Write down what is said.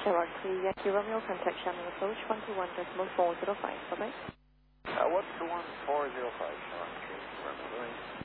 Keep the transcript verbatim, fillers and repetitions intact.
Sherlock three, Yankee Romeo, contact Shannon approach one two one decimal four zero five. Bye-bye. Uh, one two one four zero five, Sherlock three, remembering.